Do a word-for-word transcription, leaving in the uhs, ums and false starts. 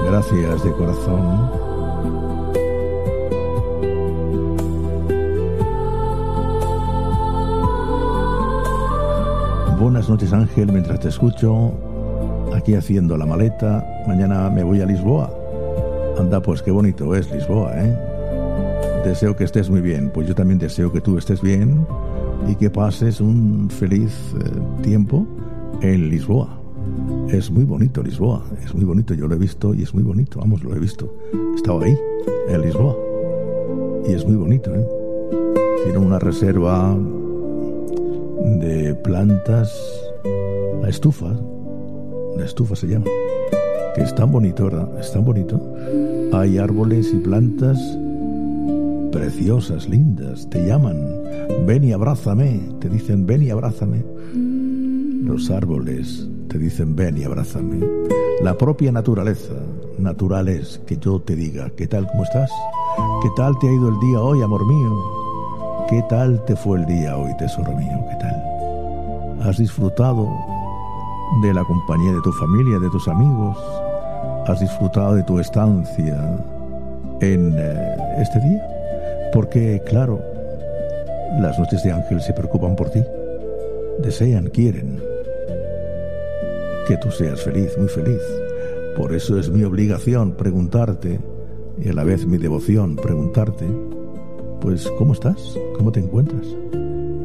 Gracias de corazón. Buenas noches, Ángel, mientras te escucho, aquí haciendo la maleta. Mañana me voy a Lisboa. Anda, pues qué bonito es Lisboa, ¿eh? Deseo que estés muy bien. Pues yo también deseo que tú estés bien y que pases un feliz eh, tiempo en Lisboa. Es muy bonito Lisboa, es muy bonito, yo lo he visto y es muy bonito, vamos, lo he visto. He estado ahí, en Lisboa, y es muy bonito, ¿eh? Tiene una reserva de plantas, la estufa, la estufa se llama, que es tan bonito, ¿verdad? Es tan bonito. Hay árboles y plantas preciosas, lindas, te llaman, ven y abrázame, te dicen ven y abrázame. Los árboles te dicen ven y abrázame. La propia naturaleza, natural es que yo te diga, ¿qué tal, cómo estás? ¿Qué tal te ha ido el día hoy, amor mío? ¿Qué tal te fue el día hoy, tesoro mío? ¿Qué tal? ¿Has disfrutado de la compañía de tu familia, de tus amigos? ¿Has disfrutado de tu estancia en eh, este día? Porque, claro, las noches de Ángel se preocupan por ti. Desean, quieren que tú seas feliz, muy feliz. Por eso es mi obligación preguntarte, y a la vez mi devoción preguntarte, pues, ¿cómo estás? ¿Cómo te encuentras?